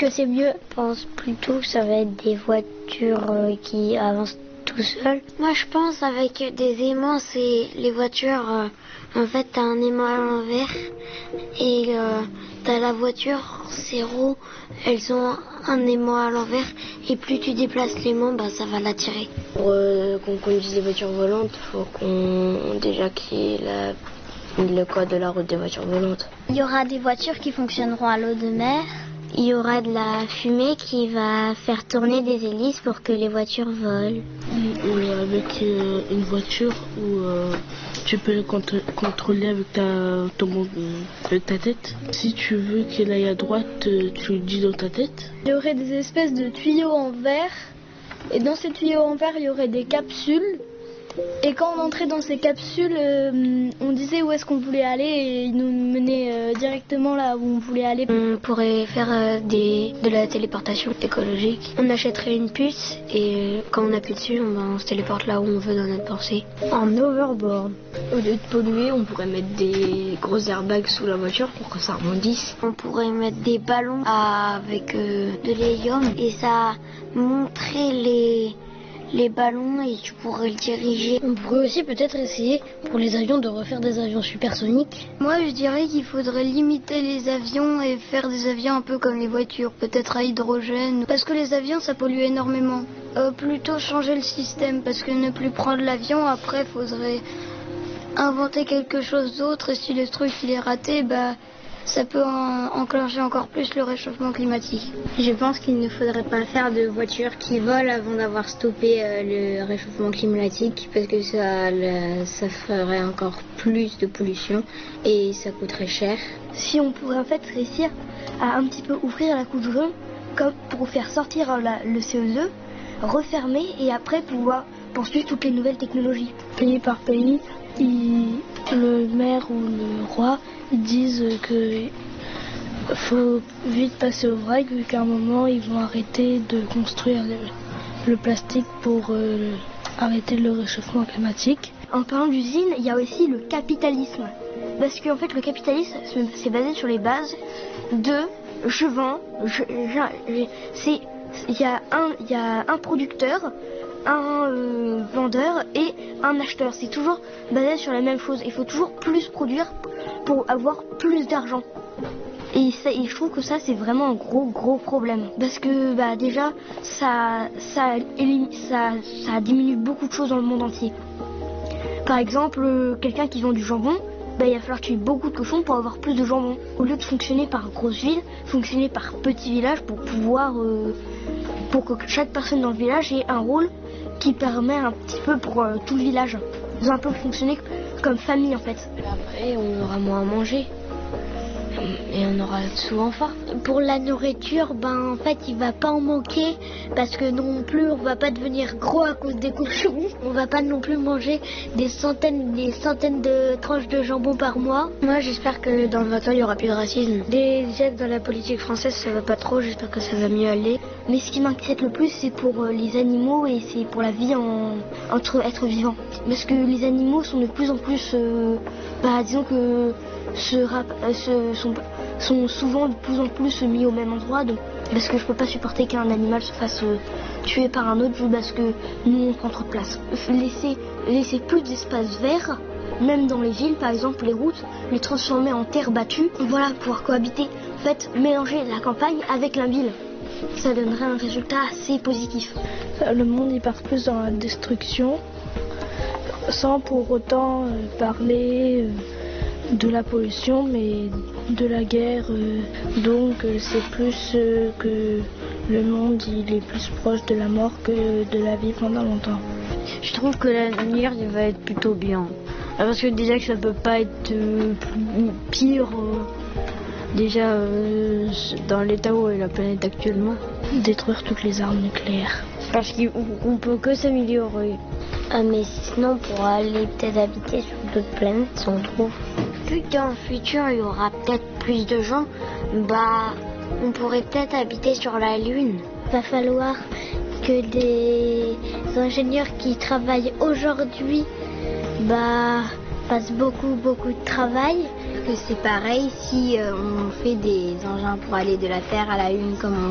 que c'est mieux. Je pense plutôt que ça va être des voitures qui avancent tout seules. Moi je pense avec des aimants, c'est les voitures, en fait t'as un aimant à l'envers et t'as la voiture, ses roues, elles ont un aimant à l'envers et plus tu déplaces l'aimant, ça va l'attirer. Pour qu'on conduise des voitures volantes, il faut qu'on déjà qu'il y ait le code de la route des voitures volantes. Il y aura des voitures qui fonctionneront à l'eau de mer. Il y aura de la fumée qui va faire tourner des hélices pour que les voitures volent. Avec une voiture où tu peux le contrôler avec ta tête. Si tu veux qu'elle aille à droite, tu le dis dans ta tête. Il y aurait des espèces de tuyaux en verre. Et dans ces tuyaux en verre, il y aurait des capsules. Et quand on entrait dans ces capsules, on disait où est-ce qu'on voulait aller et ils nous menaient directement là où on voulait aller. On pourrait faire de la téléportation écologique. On achèterait une puce et quand on appuie dessus, on se téléporte là où on veut dans notre pensée. En overboard. Au lieu de polluer, on pourrait mettre des gros airbags sous la voiture pour que ça rebondisse. On pourrait mettre des ballons avec de l'hélium et ça montrait les ballons et tu pourrais le diriger. On pourrait aussi peut-être essayer pour les avions de refaire des avions supersoniques. Moi je dirais qu'il faudrait limiter les avions et faire des avions un peu comme les voitures, peut-être à hydrogène. Parce que les avions ça pollue énormément. Plutôt changer le système parce que ne plus prendre l'avion, après il faudrait inventer quelque chose d'autre et si le truc il est raté, ça peut enclencher encore plus le réchauffement climatique. Je pense qu'il ne faudrait pas faire de voitures qui volent avant d'avoir stoppé le réchauffement climatique parce que ça ferait encore plus de pollution et ça coûterait cher. Si on pourrait en fait réussir à un petit peu ouvrir la couche d'ozone comme pour faire sortir le CO2, refermer et après pouvoir poursuivre toutes les nouvelles technologies. Pays par pays, le maire ou le roi ils disent que faut vite passer au vrac vu qu'à un moment ils vont arrêter de construire le plastique pour arrêter le réchauffement climatique. En parlant d'usine, il y a aussi le capitalisme. Parce qu'en fait le capitalisme c'est basé sur les bases de je vends, il y a un producteur, un vendeur et un acheteur. C'est toujours basé sur la même chose. Il faut toujours plus produire pour avoir plus d'argent. Et je trouve que ça c'est vraiment un gros problème. Parce que déjà ça diminue beaucoup de choses dans le monde entier. Par exemple, quelqu'un qui vend du jambon, il va falloir tuer beaucoup de cochons pour avoir plus de jambon. Au lieu de fonctionner par grosse ville, fonctionner par petits villages pour pouvoir pour que chaque personne dans le village ait un rôle qui permet un petit peu pour tout le village. Ils ont un peu fonctionné comme famille en fait. Après on aura moins à manger et on aura souvent faim. Pour la nourriture, en fait il va pas en manquer parce que non plus on va pas devenir gros à cause des cochons. On va pas non plus manger des centaines de tranches de jambon par mois. Moi j'espère que dans 20 ans il y aura plus de racisme. Déjà dans la politique française ça va pas trop, j'espère que ça va mieux aller. Mais ce qui m'inquiète le plus c'est pour les animaux et c'est pour la vie entre êtres vivants. Parce que les animaux sont de plus en plus, disons que sont souvent de plus en plus mis au même endroit. Donc, parce que je peux pas supporter qu'un animal se fasse tuer par un autre parce que nous on prend trop de place. Laisser plus d'espace vert, même dans les villes par exemple, les routes, les transformer en terre battue, voilà, pouvoir cohabiter. En fait, mélanger la campagne avec la ville. Ça donnerait un résultat assez positif. Le monde il part plus dans la destruction sans pour autant parler de la pollution mais de la guerre. Donc c'est plus que le monde il est plus proche de la mort que de la vie pendant longtemps. Je trouve que l'avenir il va être plutôt bien. Parce que déjà que ça peut pas être pire déjà dans l'état où est la planète actuellement. Détruire toutes les armes nucléaires. Parce qu'on peut que s'améliorer. Mais sinon on pourra aller peut-être habiter sur d'autres planètes si on trouve. Vu que dans le futur il y aura peut-être plus de gens, on pourrait peut-être habiter sur la Lune. Va falloir que des ingénieurs qui travaillent aujourd'hui fassent beaucoup de travail. Que c'est pareil si on fait des engins pour aller de la Terre à la Lune comme on